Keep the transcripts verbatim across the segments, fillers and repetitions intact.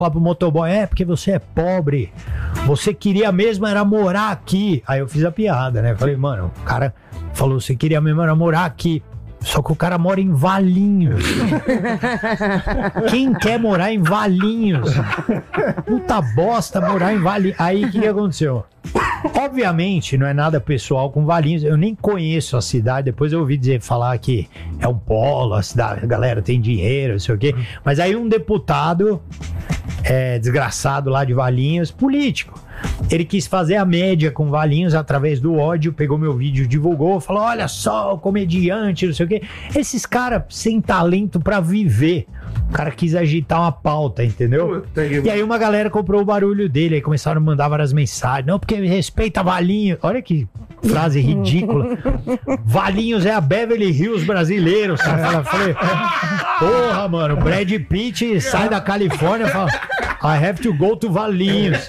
Lá pro motoboy, é porque você é pobre, você queria mesmo era morar aqui. Aí eu fiz a piada, né? Falei, mano, o cara falou, você queria mesmo era morar aqui. Só que o cara mora em Valinhos. Quem quer morar em Valinhos? Puta bosta morar em Valinhos. Aí o que, que aconteceu? Obviamente não é nada pessoal com Valinhos. Eu nem conheço a cidade. Depois eu ouvi dizer, falar que é um polo, a cidade, a galera tem dinheiro, não sei o quê. Mas aí um deputado é, desgraçado lá de Valinhos, político, ele quis fazer a média com Valinhos através do ódio, pegou meu vídeo, divulgou, falou, olha só, o comediante, não sei o quê. Esses caras sem talento pra viver. O cara quis agitar uma pauta, entendeu? E aí uma galera comprou o barulho dele, aí começaram a mandar várias mensagens. Não, porque respeita Valinhos. Olha que frase ridícula. Valinhos é a Beverly Hills brasileiro. Eu falei, porra, mano, Brad Pitt sai da Califórnia e fala, I have to go to Valinhos.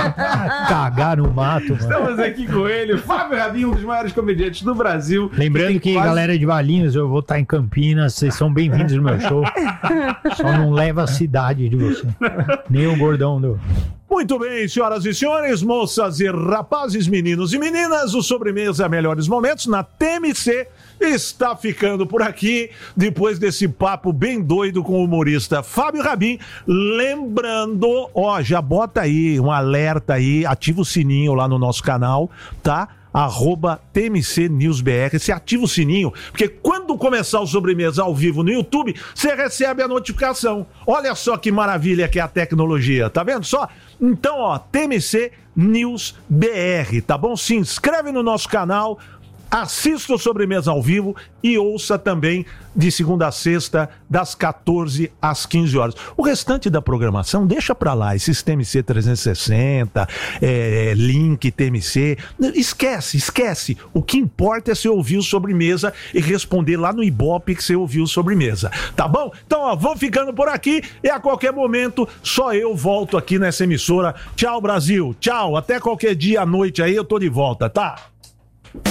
Cagar no mato, mano. Estamos aqui com ele, Fábio Rabin, um dos maiores comediantes do Brasil. Lembrando que, quase... galera de Valinhos, eu vou estar em Campinas, vocês são bem-vindos no meu show. Só não leva a cidade de você. Nem o gordão do... Muito bem, senhoras e senhores, moças e rapazes, meninos e meninas, o Sobremesa Melhores Momentos na T M C está ficando por aqui, depois desse papo bem doido com o humorista Fábio Rabin. Lembrando, ó, já bota aí um alerta aí, ativa o sininho lá no nosso canal, tá? Arroba T M C News B R, você ativa o sininho, porque quando começar o Sobremesa ao vivo no YouTube, você recebe a notificação. Olha só que maravilha que é a tecnologia, tá vendo só? Então, ó, T M C News B R, tá bom? Se inscreve no nosso canal, assista o Sobremesa ao vivo e ouça também de segunda a sexta, das quatorze às quinze horas. O restante da programação, deixa pra lá, esses T M C trezentos e sessenta, é, link T M C, esquece, esquece. O que importa é você ouvir o Sobremesa e responder lá no Ibope que você ouviu o Sobremesa, tá bom? Então, ó, vou ficando por aqui e a qualquer momento só eu volto aqui nessa emissora. Tchau, Brasil, tchau, até qualquer dia à noite aí eu tô de volta, tá?